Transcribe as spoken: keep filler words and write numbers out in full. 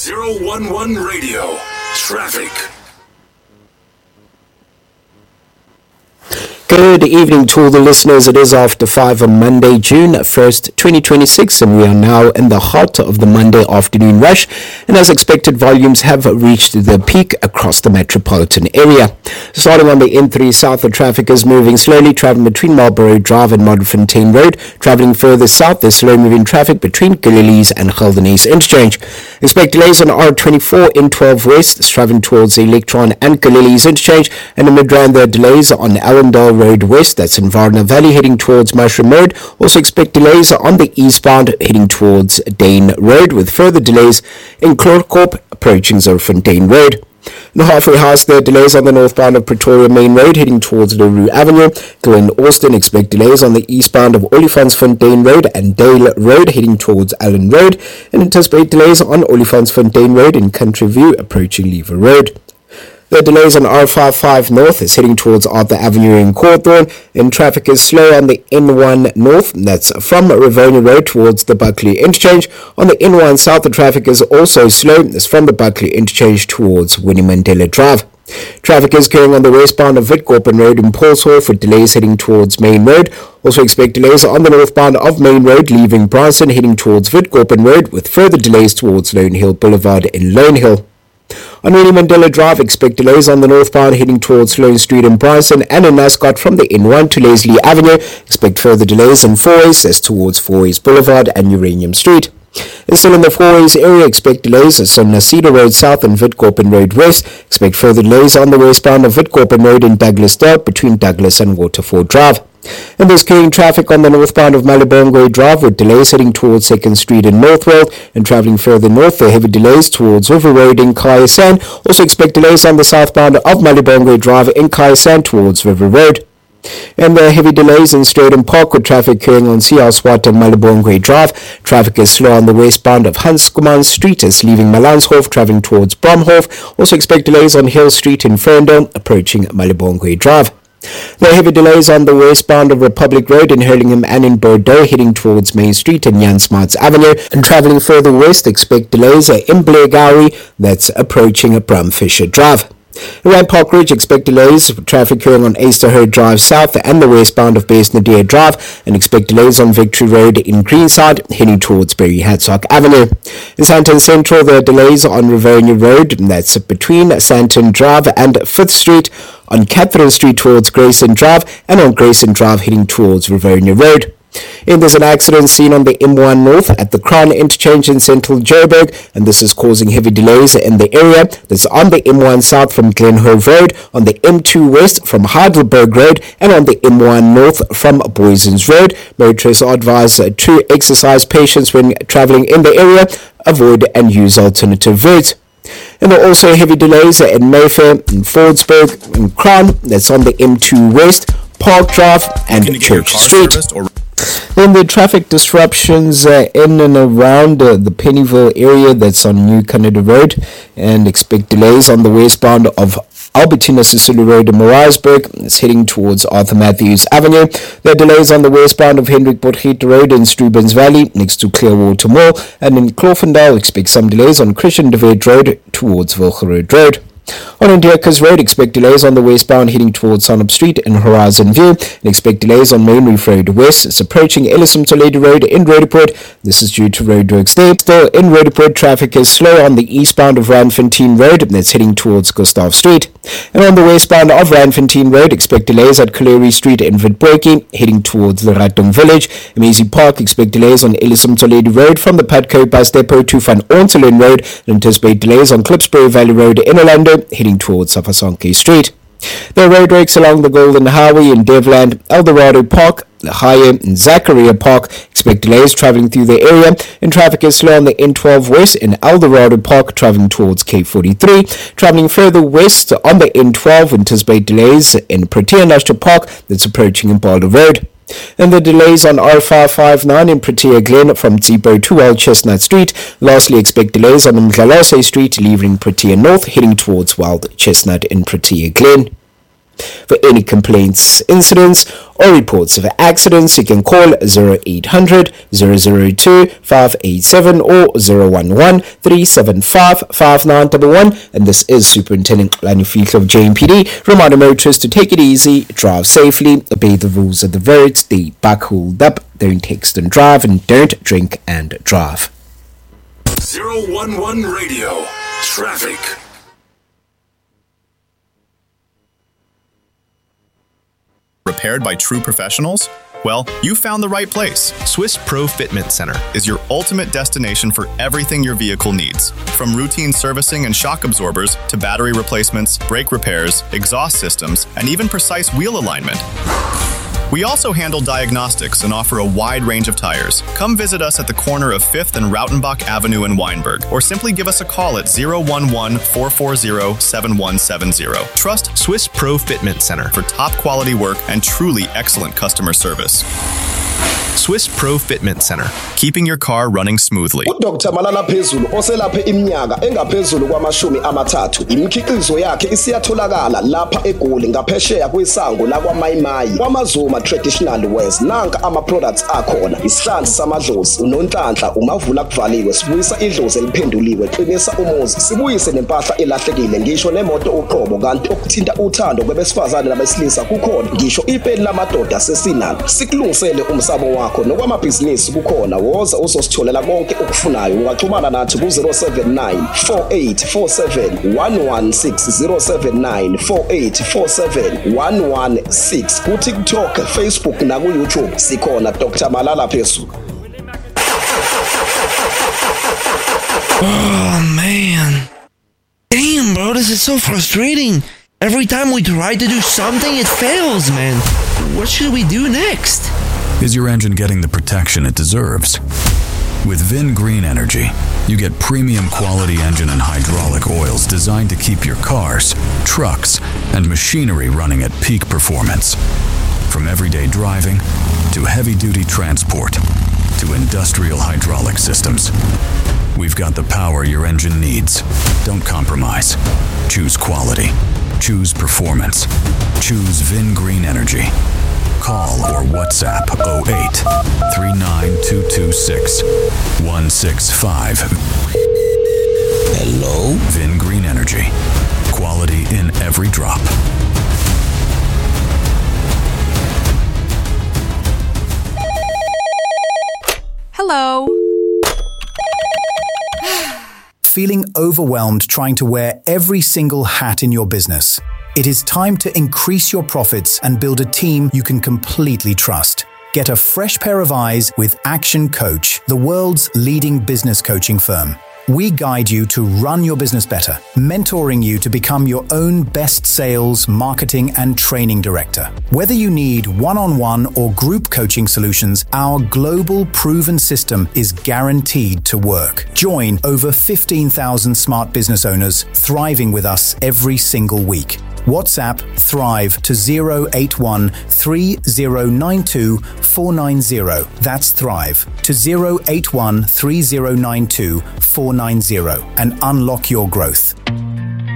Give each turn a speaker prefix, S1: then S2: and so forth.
S1: zero one one Radio. Traffic.
S2: Good evening to all the listeners. It is after five on Monday, June first, twenty twenty-six, and we are now in the heart of the Monday afternoon rush. And as expected, volumes have reached the peak across the metropolitan area. Starting on the N three South, the traffic is moving slowly, traveling between Marlborough Drive and Modderfontein Road. Traveling further south, there's slow-moving traffic between Galilees and Geldenhuys Interchange. Expect delays on R twenty-four N twelve West, traveling towards the Electron and Galilees Interchange. And in Midrand, there are delays on Allendale Road West, that's in Varna Valley, heading towards Mushroom Road. Also expect delays on the eastbound, heading towards Dane Road, with further delays in Clorcorp, approaching Zerfontein Road. In the Halfway House, there are delays on the northbound of Pretoria Main Road, heading towards LaRue Avenue. Glen Austin, expect delays on the eastbound of Olifantsfontein Road and Dale Road, heading towards Allen Road. And anticipate delays on Olifantsfontein Road in Country View, approaching Lever Road. The delays on R fifty-five North is heading towards Arthur Avenue in Cawthorne, and traffic is slow on the N one North, that's from Rivonia Road towards the Buckley Interchange. On the N one South, the traffic is also slow, it's from the Buckley Interchange towards Winnie Mandela Drive. Traffic is going on the westbound of Witkoppen Road in Paulshof with delays heading towards Main Road. Also expect delays on the northbound of Main Road leaving Bryson heading towards Witkoppen Road, with further delays towards Lone Hill Boulevard in Lone Hill. On Winnie Mandela Drive, expect delays on the northbound heading towards Sloane Street in Bryson, and in Mascot from the N one to Leslie Avenue. Expect further delays in Fourways, that's towards Fourways Boulevard and Uranium Street. And still in the Fourways area, expect delays on Nacida Road South and Witkoppen Road West. Expect further delays on the westbound of Witkoppen Road in Douglasdale between Douglas and Waterford Drive. And there's carrying traffic on the northbound of Malibongwe Drive with delays heading towards second Street in Northwell, and travelling further north, there are heavy delays towards River Road in Kayasan. Also expect delays on the southbound of Malibongwe Drive in Kayasan towards River Road. And there are heavy delays in Stratham Park with traffic occurring on C R Swat and Malibongwe Drive. Traffic is slow on the westbound of Hans Kuman Street as leaving Malanshof, travelling towards Bromhof. Also expect delays on Hill Street in Ferndale, approaching Malibongwe Drive. There are heavy delays on the westbound of Republic Road in Hurlingham and in Bordeaux, heading towards Main Street and Jan Smarts Avenue. And travelling further west, expect delays in Blair Gowrie, that's approaching Brumfisher Drive. Around Park Ridge, expect delays with traffic occurring on Easterherd Drive South and the westbound of Besnadeer Drive, and expect delays on Victory Road in Greenside, heading towards Berry Hadsock Avenue. In Sandton Central, there are delays on Rivonia Road, that's between Sandton Drive and fifth Street, on Catherine Street towards Grayson Drive, and on Grayson Drive heading towards Rivonia Road. And there's an accident seen on the M one North at the Crown Interchange in Central Joburg, and this is causing heavy delays in the area. That's on the M one South from Glenhove Road, on the M two West from Heidelberg Road, and on the M one North from Boysons Road. Motorists are advised to exercise patience when travelling in the area, avoid and use alternative routes. And there are also heavy delays in Mayfair, in Fordsburg, in Crown, that's on the M two West, Park Drive, and Church Street. Then the traffic disruptions uh, in and around uh, the Pennyville area, that's on New Canada Road, and expect delays on the westbound of Albertina Sisulu Road in Maritzburg. It's heading towards Arthur Matthews Avenue. There are delays on the westbound of Hendrik Potgieter Road in Strubens Valley next to Clearwater Mall, and in Clofendale expect some delays on Christian de Wet Road towards Wilgerode Road. On Indicus Road, expect delays on the westbound heading towards Sunup Street in Horizon View, and expect delays on Main Reef Road West. It's approaching Ellison Toledo Road in Roodepoort. This is due to roadworks there. Still in Roodepoort, traffic is slow on the eastbound of Randfontein Road, and that's heading towards Gustav Street. And on the westbound of Randfontein Road, expect delays at Kaleri Street in Witpoortjie, heading towards the Ratung Village. Amazing Park, expect delays on Ellison Toledo Road from the Padco Bus Depot to Van Orntelen Road, and anticipate delays on Klipsbury Valley Road in Orlando, heading towards Safasonke Street. There are roadworks along the Golden Highway in Devland, Eldorado Park, La Haye, and Zachariah Park. Expect delays travelling through the area, and traffic is slow on the N twelve West in Eldorado Park, travelling towards K forty-three. Travelling further west on the N twelve, anticipate delays in Protea National Park, that's approaching Impala Road. And the delays on R five five nine in Protea Glen from Tzipo to Wild Chestnut Street. Lastly, expect delays on Mdlalose Street leaving Protea North, heading towards Wild Chestnut in Protea Glen. For any complaints, incidents, or reports of accidents, you can call zero eight hundred, zero zero two, five eight seven or zero one one, three seven five, five nine one one. And this is Superintendent Lani Fihlo of J M P D. Reminder motorists to take it easy, drive safely, obey the rules of the road, stay back hold up, don't text and drive, and don't drink and drive.
S1: zero one one Radio Traffic.
S3: Repaired by true professionals? Well, you found the right place. Swiss Pro Fitment Center is your ultimate destination for everything your vehicle needs. From routine servicing and shock absorbers to battery replacements, brake repairs, exhaust systems, and even precise wheel alignment. We also handle diagnostics and offer a wide range of tires. Come visit us at the corner of fifth and Rautenbach Avenue in Weinberg, or simply give us a call at zero one one, four four zero, seven one seven zero. Trust Swiss Pro Fitment Center for top quality work and truly excellent customer service. Swiss Pro Fitment Center, keeping your car running smoothly.
S4: uDoctor Malala Phezulu oselaphe iminyaka engaphezulu kwamashumi amathathu. Imikhiqizo yakhe isiyatholakala lapha eGoli ngaphesheya kwisango lakwaMayimayi. KwaMazuma Traditional Wears nanka ama products akhona. Isihlanzi samadlozi, unonhlanhla, umavula kuvaliwe, sibuyisa idlozi eliphenduliwe, qinisa umuzi, sibuyise nempahla elahlekile, ngisho nemoto uqobo, kanti okuthinta uthando kwabesifazane nabesilisa kukhona. Ngisho ipeni lamadoda sesinalo. Sikulungisele umsamo wakho nokwamabhizinisi kukhona. Woza uzositholela konke okufunayo. Ungaxhumana nathi ku zero seven nine, four eight four seven, one one six, zero seven nine, four eight four seven, one one six. Ku TikTok, Facebook na ku YouTube sikhona Doctor Malala Phezulu.
S5: Oh man. Damn, bro, this is so frustrating. Every time we try to do something, it fails, man. What should we do next?
S6: Is your engine getting the protection it deserves? With Vin Green Energy, you get premium quality engine and hydraulic oils designed to keep your cars, trucks, and machinery running at peak performance. From everyday driving to heavy-duty transport to industrial hydraulic systems, we've got the power your engine needs. Don't compromise. Choose quality. Choose performance. Choose Vin Green Energy. Call or WhatsApp oh eight, three nine two two six, one six five.
S5: Hello?
S6: Vin Green Energy. Quality in every drop.
S7: Hello.
S8: Feeling overwhelmed trying to wear every single hat in your business? It is time to increase your profits and build a team you can completely trust. Get a fresh pair of eyes with Action Coach, the world's leading business coaching firm. We guide you to run your business better, mentoring you to become your own best sales, marketing, and training director. Whether you need one-on-one or group coaching solutions, our global proven system is guaranteed to work. Join over fifteen thousand smart business owners thriving with us every single week. WhatsApp Thrive to zero eight one, three zero nine two, four nine zero. That's Thrive to zero eight one, three zero nine two, four nine zero and unlock your growth.